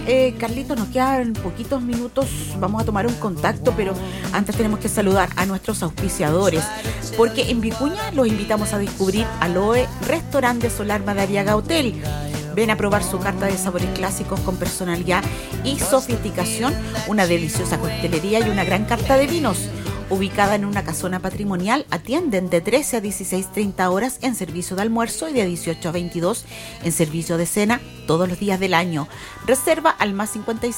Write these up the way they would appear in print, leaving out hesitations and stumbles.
Carlitos, nos quedan poquitos minutos, vamos a tomar un contacto, pero antes tenemos que saludar a nuestros auspiciadores, porque en Vicuña los invitamos a descubrir Aloe, restaurante Solar Madariaga Hotel. Ven a probar su carta de sabores clásicos con personalidad y sofisticación, una deliciosa coctelería y una gran carta de vinos. Ubicada en una casona patrimonial, atienden de 13 a 16:30 horas en servicio de almuerzo y de 18 a 22 en servicio de cena todos los días del año. Reserva al más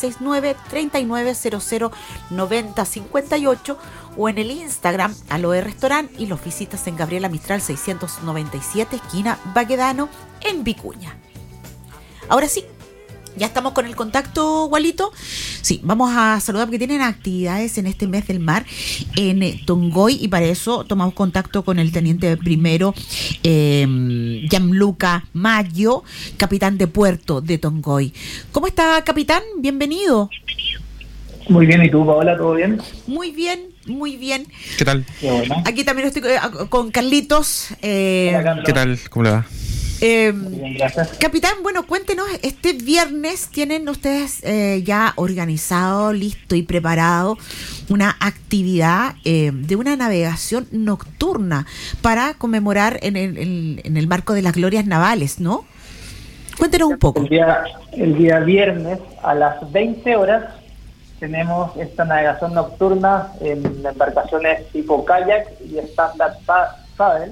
569-3900-9058 o en el Instagram Aloe Restaurant y los visitas en Gabriela Mistral 697, esquina Baquedano, en Vicuña. Ahora sí, ya estamos con el contacto, Gualito. Sí, vamos a saludar porque tienen actividades en este mes del mar en Tongoy y para eso tomamos contacto con el teniente primero Gianluca Maggio, capitán de puerto de Tongoy. ¿Cómo está, capitán? Bienvenido. Muy bien, ¿y tú, Paola? ¿Todo bien? Muy bien, muy bien. ¿Qué tal? Qué bueno. Aquí también estoy con Carlitos. ¿Qué tal? ¿Cómo le va? Bien, gracias. Capitán, bueno, cuéntenos, este viernes tienen ustedes ya organizado, listo y preparado una actividad de una navegación nocturna para conmemorar en el marco de las glorias navales, ¿no? Cuéntenos un poco. El día viernes a las 20 horas tenemos esta navegación nocturna en embarcaciones tipo kayak y stand-up paddle.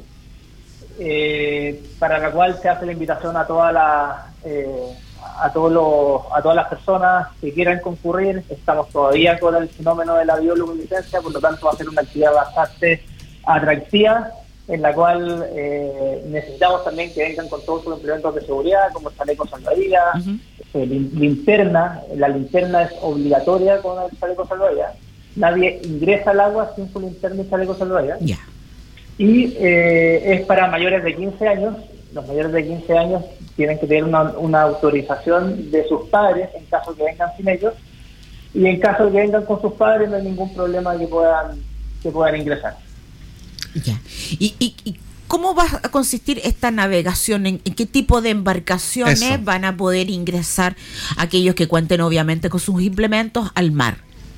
Para la cual se hace la invitación a todas las personas que quieran concurrir. Estamos todavía con el fenómeno de la bioluminiscencia, por lo tanto va a ser una actividad bastante atractiva, en la cual necesitamos también que vengan con todos sus implementos de seguridad, como chalecos salvavidas, linterna. La linterna es obligatoria con el chaleco salvavidas. Nadie ingresa al agua sin su linterna y chaleco salvavidas. Ya. Y es para mayores de 15 años. Los mayores de 15 años tienen que tener una autorización de sus padres en caso que vengan sin ellos. Y en caso de que vengan con sus padres no hay ningún problema que puedan ingresar. Ya. ¿Y cómo va a consistir esta navegación? ¿En qué tipo de embarcaciones van a poder ingresar aquellos que cuenten obviamente con sus implementos al mar?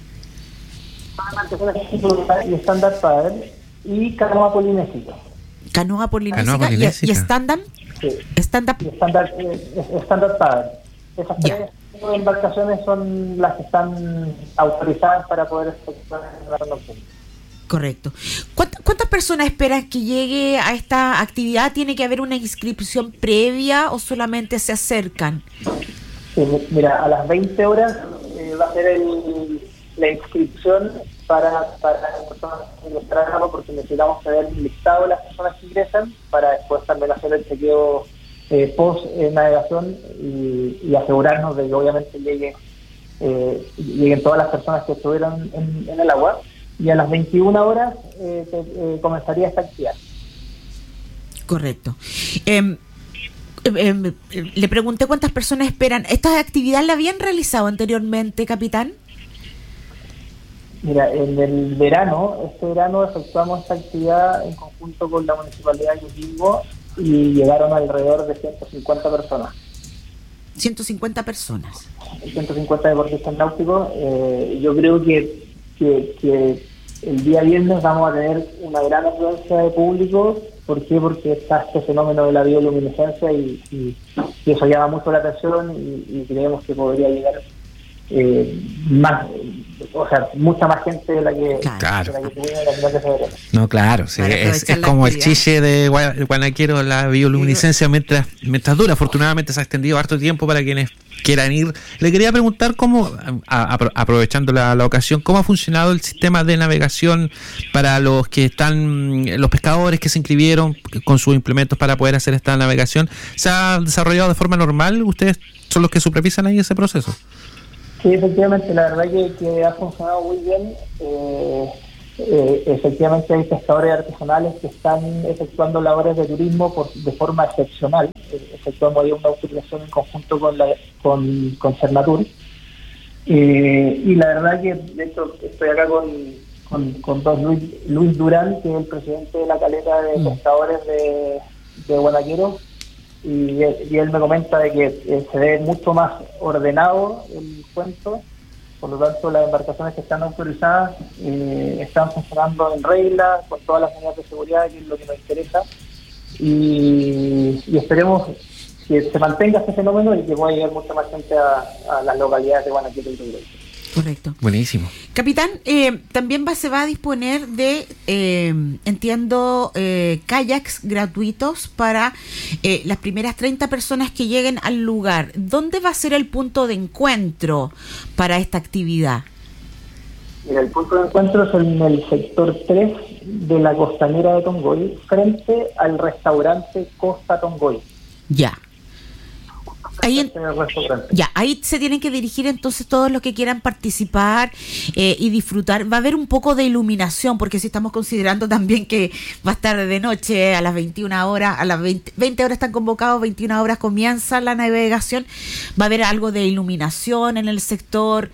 Y estándar paddle y canoa polinésica. Canoa polinésica y stand-up. Sí. Stand-up. Estándar paddle. Esas tres embarcaciones son las que están autorizadas para poder efectuar la nocturna. Correcto. ¿Cuántas personas esperan que llegue a esta actividad? ¿Tiene que haber una inscripción previa o solamente se acercan? Sí, mira, a las 20 horas va a ser la inscripción para las personas que ingresan, porque necesitamos tener listado las personas que ingresan para después también hacer el chequeo post navegación y asegurarnos de que obviamente lleguen todas las personas que estuvieron en el agua. Y a las 21 horas comenzaría esta actividad. Correcto. Le pregunté cuántas personas esperan. ¿Esta actividad la habían realizado anteriormente, capitán? Mira, este verano efectuamos esta actividad en conjunto con la Municipalidad de Coquimbo y llegaron alrededor de 150 personas. 150 personas. 150 deportistas náuticos. Yo creo que el día viernes vamos a tener una gran afluencia de público. ¿Por qué? Porque está este fenómeno de la bioluminiscencia y eso llama mucho la atención y creemos que podría llegar mucha más gente de la que tuvo en la final de febrero. No, claro, sí, es como el chiche de Guanaquero, la bioluminiscencia mientras dura. Afortunadamente se ha extendido harto tiempo para quienes quieran ir. Le quería preguntar cómo, aprovechando la ocasión, cómo ha funcionado el sistema de navegación para los pescadores que se inscribieron con sus implementos para poder hacer esta navegación. ¿Se ha desarrollado de forma normal? ¿Ustedes son los que supervisan ahí ese proceso? Sí, efectivamente, la verdad que ha funcionado muy bien. Efectivamente hay pescadores artesanales que están efectuando labores de turismo de forma excepcional. Efectuamos ahí una autorización en conjunto con Cernatur. Y la verdad que, de hecho, estoy acá con don Luis Durán, que es el presidente de la caleta de pescadores de Guanaquero, y él me comenta de que se ve mucho más ordenado el cuento. Por lo tanto, las embarcaciones que están autorizadas están funcionando en regla, con todas las medidas de seguridad, que es lo que nos interesa, y esperemos que se mantenga este fenómeno y que pueda llegar mucha más gente a las localidades de Guanaquito y Tongoy. Correcto. Buenísimo. Capitán, también se va a disponer de, entiendo, kayaks gratuitos para las primeras 30 personas que lleguen al lugar. ¿Dónde va a ser el punto de encuentro para esta actividad? Mira, el punto de encuentro es en el sector 3 de la costanera de Tongoy, frente al restaurante Costa Tongoy. Ya. Ahí se tienen que dirigir entonces todos los que quieran participar y disfrutar. Va a haber un poco de iluminación, porque si estamos considerando también que va a estar de noche a las 21 horas, a las 20 horas están convocados, 21 horas comienza la navegación. Va a haber algo de iluminación en el sector.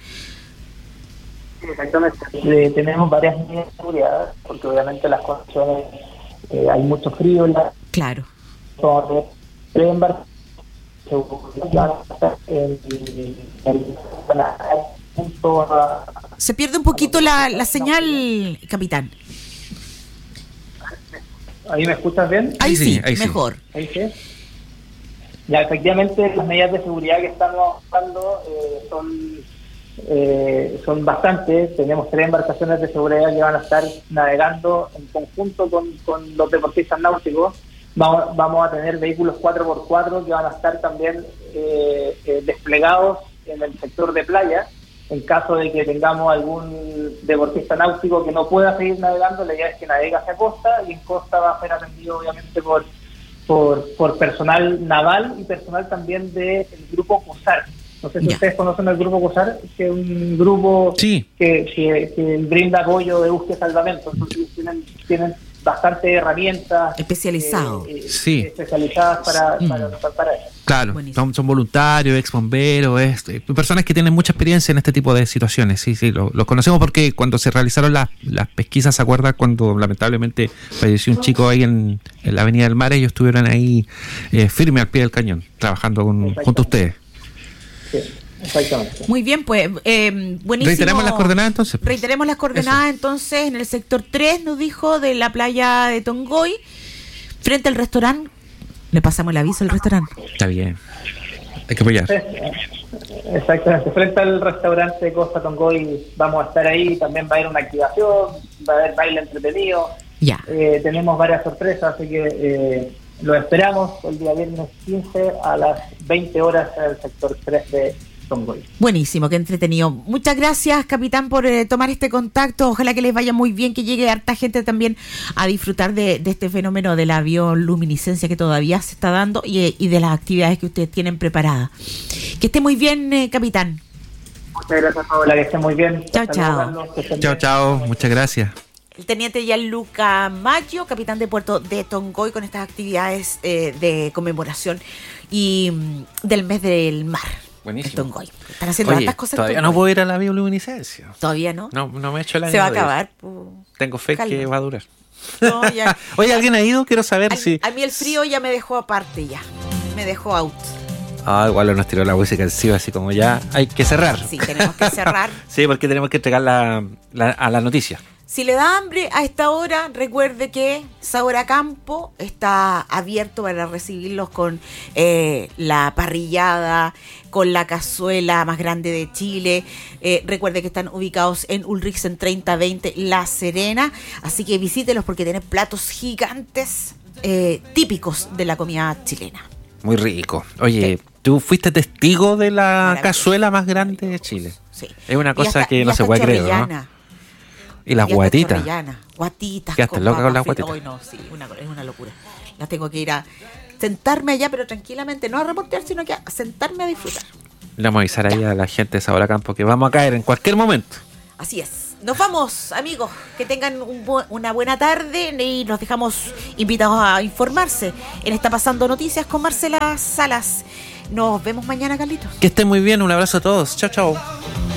Exactamente. Tenemos varias medidas de seguridad, porque obviamente las condiciones, hay mucho frío. Claro. Se pierde un poquito la señal, capitán. ¿Ahí me escuchas bien? Ahí sí, mejor. Ahí sí. Ya, efectivamente, las medidas de seguridad que estamos usando son bastantes. Tenemos 3 embarcaciones de seguridad que van a estar navegando en conjunto con los deportistas náuticos. Vamos a tener vehículos 4x4 que van a estar también desplegados en el sector de playa. En caso de que tengamos algún deportista náutico que no pueda seguir navegando, la idea es que navegue hacia costa, y en costa va a ser atendido obviamente por personal naval y personal también del grupo COSAR. No sé si ustedes conocen el grupo COSAR, que es un grupo que brinda apoyo de búsqueda y salvamento. Entonces tienen bastante herramientas especializadas para eso. Claro, son voluntarios, ex bomberos, personas que tienen mucha experiencia en este tipo de situaciones. Sí, los conocemos porque cuando se realizaron las pesquisas, ¿se acuerda? Cuando lamentablemente falleció un chico ahí en la Avenida del Mar, ellos estuvieron ahí firmes al pie del cañón, trabajando junto a ustedes. Sí. Exactamente. Muy bien, pues buenísimo. Reiteremos las coordenadas entonces. Reiteremos las coordenadas entonces en el sector 3, nos dijo, de la playa de Tongoy, frente al restaurante. Le pasamos el aviso al restaurante. Está bien. Hay que apoyar. Exactamente. Frente al restaurante Costa Tongoy vamos a estar ahí. También va a haber una activación, va a haber baile entretenido. Ya. Tenemos varias sorpresas, así que lo esperamos el día viernes 15 a las 20 horas en el sector 3 de Tongoy. Buenísimo, qué entretenido. Muchas gracias, capitán, por tomar este contacto. Ojalá que les vaya muy bien, que llegue harta gente también a disfrutar de este fenómeno de la bioluminiscencia que todavía se está dando y de las actividades que ustedes tienen preparadas. Que esté muy bien, capitán. Muchas gracias, Paola, que esté muy bien. Chao. Muchas gracias. El teniente Gianluca Maggio, capitán de puerto de Tongoy, con estas actividades de conmemoración y del mes del mar. Buenísimo. Tongoy. Están haciendo tantas cosas. Todavía no puedo ir a la bioluminiscencia. ¿Todavía no? No me he hecho el año. Se va a acabar. Tengo fe que va a durar. No, ya. Oye, ¿alguien ha ido? Quiero saber si... A mí el frío ya me dejó aparte ya. Me dejó out. Igual nos tiró la música encima, así como ya hay que cerrar. Sí, tenemos que cerrar. Sí, porque tenemos que entregar a la noticia. Si le da hambre a esta hora, recuerde que Sabor a Campo está abierto para recibirlos con la parrillada, con la cazuela más grande de Chile. Recuerde que están ubicados en Ulrichsen 3020 La Serena, así que visítelos porque tienen platos gigantes típicos de la comida chilena. Muy rico. Oye, ¿tú fuiste testigo de la cazuela más grande de Chile? Sí. Es una cosa que no se puede creer, ¿no? Y las guatitas. Guatitas. Quedaste loca con las guatitas. Hoy no, sí, es una locura. Las tengo que ir a sentarme allá, pero tranquilamente, no a reportear, sino que a sentarme a disfrutar. Le vamos a avisar ahí a la gente de Sabor a Campo que vamos a caer en cualquier momento. Así es. Nos vamos, amigos. Que tengan una buena tarde y nos dejamos invitados a informarse en Está Pasando Noticias con Marcela Salas. Nos vemos mañana, Carlitos. Que estén muy bien. Un abrazo a todos. Chao, chao.